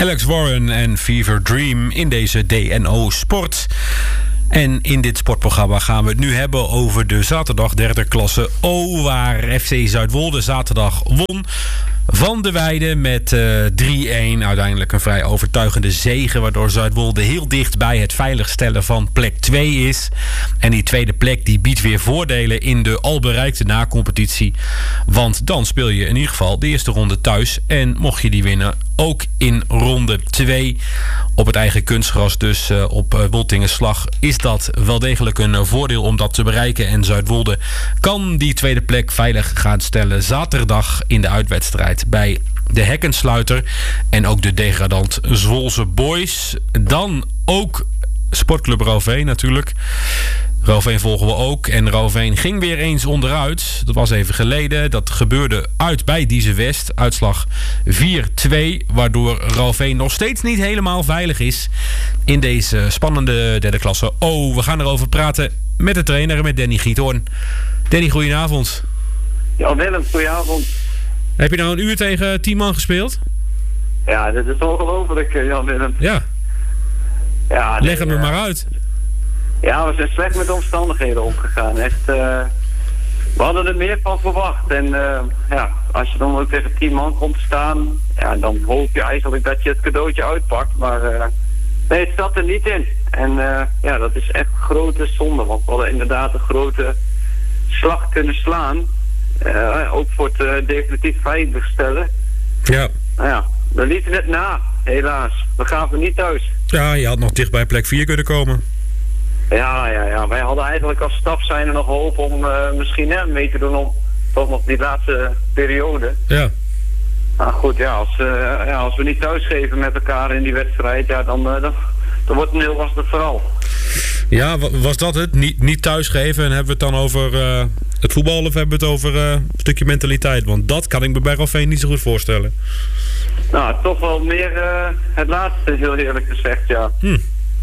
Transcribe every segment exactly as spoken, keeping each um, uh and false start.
Alex Warren en Fever Dream in deze D N O Sport. En in dit sportprogramma gaan we het nu hebben over de zaterdag derde klasse O, waar F C Zuidwolde zaterdag won van de Weide met uh, drie-een. Uiteindelijk een vrij overtuigende zege, waardoor Zuidwolde heel dicht bij het veiligstellen van plek twee is. En die tweede plek die biedt weer voordelen in de al bereikte na-competitie. Want dan speel je in ieder geval de eerste ronde thuis. En mocht je die winnen, ook in ronde twee op het eigen kunstgras. Dus uh, op uh, Woltingenslag is dat wel degelijk een uh, voordeel om dat te bereiken. En Zuidwolde kan die tweede plek veilig gaan stellen zaterdag in de uitwedstrijd bij de Hekkensluiter. En ook de degradant Zwolse Boys. Dan ook Sportclub Rouveen natuurlijk. Rouveen volgen we ook. En Rouveen ging weer eens onderuit. Dat was even geleden. Dat gebeurde uit bij Dieze West. Uitslag vier-twee. Waardoor Rouveen nog steeds niet helemaal veilig is in deze spannende derde klasse. Oh, we gaan erover praten met de trainer, met Danny Giethoorn. Danny, goedenavond. Ja, Willem, goedenavond. Heb je nou een uur tegen tien man gespeeld? Ja, dit is ongelooflijk, Jan Willem. Ja. ja Leg het nee, me uh, maar uit. Ja, we zijn slecht met de omstandigheden omgegaan. Echt, uh, we hadden er meer van verwacht. En uh, ja, als je dan ook tegen tien man komt te staan, ja, dan hoop je eigenlijk dat je het cadeautje uitpakt. Maar uh, nee, het zat er niet in. En uh, ja, dat is echt grote zonde. Want we hadden inderdaad een grote slag kunnen slaan. Uh, ook voor het uh, definitief veiligstellen. Ja. Nou ja, we lieten het na, helaas. We gaven niet thuis. Ja, je had nog dicht bij plek vier kunnen komen. Ja, ja, ja. Wij hadden eigenlijk als staf zijn er nog hoop om uh, misschien hè, mee te doen om toch nog die laatste periode. Ja. Maar goed, ja, als, uh, ja, als we niet thuisgeven met elkaar in die wedstrijd, ja, dan, uh, dan, dan wordt het een heel lastig verhaal. Ja, was dat het? Niet, niet thuisgeven en hebben we het dan over uh, het voetbal of hebben we het over uh, een stukje mentaliteit? Want dat kan ik me bij Rouveen niet zo goed voorstellen. Nou, toch wel meer uh, het laatste, heel eerlijk gezegd, ja. Hm.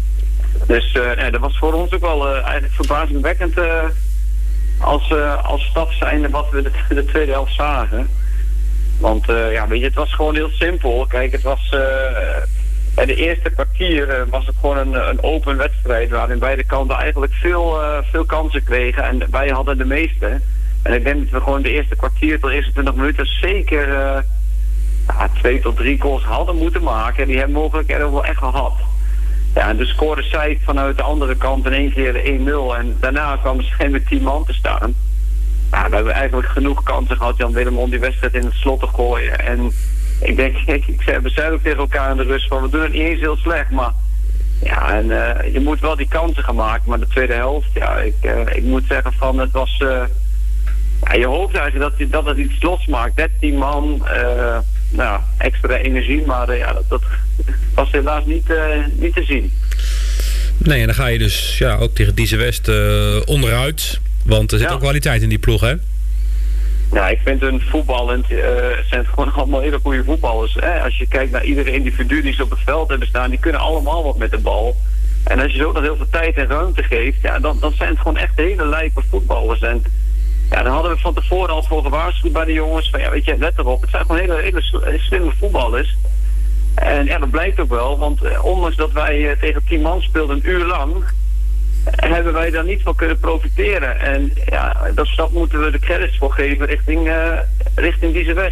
Dus uh, ja, dat was voor ons ook wel uh, eigenlijk verbazingwekkend uh, als, uh, als staf zijnde wat we de, de tweede helft zagen. Want uh, ja, weet je, het was gewoon heel simpel. Kijk, het was uh, bij de eerste kwartier uh, was het gewoon een, een open wedstrijd waarin beide kanten eigenlijk veel, uh, veel kansen kregen en wij hadden de meeste. En ik denk dat we gewoon de eerste kwartier tot de eerste twintig minuten zeker uh, ja, twee tot drie goals hadden moeten maken. Die hebben mogelijk er wel echt gehad. Ja, en dus scoorde zij vanuit de andere kant in één keer de één nul. En daarna kwamen ze met tien man te staan. Ja, we hebben eigenlijk genoeg kansen gehad, Jan Willem, om die wedstrijd in het slot te gooien. En ik denk, ik, ik zei, we zeiden ook tegen elkaar in de rust van, we doen het niet eens heel slecht. Maar ja, en uh, je moet wel die kansen gaan maken. Maar de tweede helft, ja, ik, uh, ik moet zeggen van, het was... Uh, ja, je hoopt eigenlijk dat, dat het iets losmaakt. dertien man, uh, nou, extra energie, maar uh, ja, dat, dat was helaas niet, uh, niet te zien. Nee, en dan ga je dus ja, ook tegen Dieze West uh, onderuit. Want er zit ja. ook kwaliteit in die ploeg, hè? Ja, ik vind hun voetballend, uh, zijn gewoon allemaal hele goede voetballers. Hè? Als je kijkt naar iedere individu die ze op het veld hebben staan, die kunnen allemaal wat met de bal. En als je ze ook nog heel veel tijd en ruimte geeft, ja, dan, dan zijn het gewoon echt hele lijpe voetballers. En ja, daar hadden we van tevoren al voor gewaarschuwd bij de jongens. Van ja, weet je, let erop, het zijn gewoon hele, hele, hele slimme voetballers. En ja, dat blijkt ook wel, want uh, ondanks dat wij uh, tegen tien man speelden een uur lang, hebben wij daar niet van kunnen profiteren. En ja, dat, dat moeten we de credits voor geven richting, uh, richting Dieze West.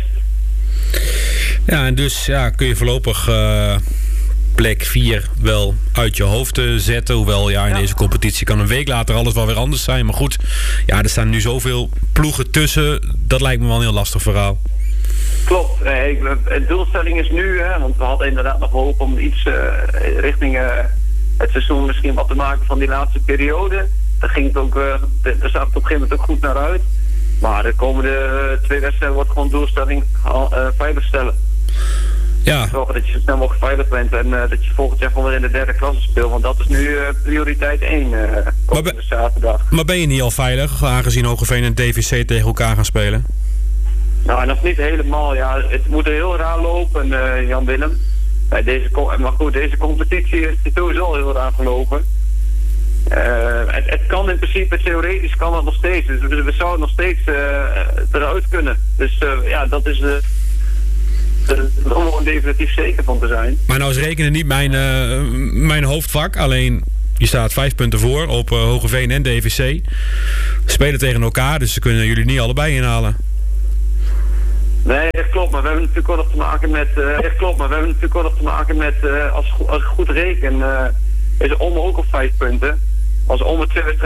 Ja, en dus ja, kun je voorlopig uh, plek vier wel uit je hoofd uh, zetten. Hoewel ja, in ja. deze competitie kan een week later alles wel weer anders zijn. Maar goed, ja, er staan nu zoveel ploegen tussen. Dat lijkt me wel een heel lastig verhaal. Klopt. Nee, de doelstelling is nu, hè, want we hadden inderdaad nog hoop om iets uh, richting uh, het seizoen misschien wat te maken van die laatste periode. Daar ging het ook, uh, daar zag het op een gegeven moment ook goed naar uit. Maar de komende uh, twee wedstrijden wordt gewoon doelstelling uh, veiligstellen. Ja. Zorgen dat je zo snel mogelijk veilig bent en uh, dat je volgend jaar gewoon weer in de derde klasse speelt. Want dat is nu uh, prioriteit één uh, komende maar zaterdag. Maar ben je niet al veilig, aangezien Hoogeveen en D V C tegen elkaar gaan spelen? Nou, en dat is niet helemaal, ja. Het moet er heel raar lopen, uh, Jan Willem. Bij deze, maar goed, deze competitie is sowieso heel raar gelopen. Uh, het, het kan in principe, theoretisch kan het nog steeds. Dus we, we zouden nog steeds uh, eruit kunnen. Dus uh, ja, dat is uh, de, de, definitief zeker van te zijn. Maar nou is rekenen niet mijn, uh, mijn hoofdvak. Alleen, je staat vijf punten voor op uh, Hogeveen en D V C. Spelen tegen elkaar, dus ze kunnen jullie niet allebei inhalen. Nee, dat klopt, maar we hebben natuurlijk wel nog te maken met... Uh, dat klopt, maar we hebben natuurlijk wel nog te maken met... Uh, als, als ik goed reken, uh, is Omme ook op vijf punten. Als Omme twee wedstrijden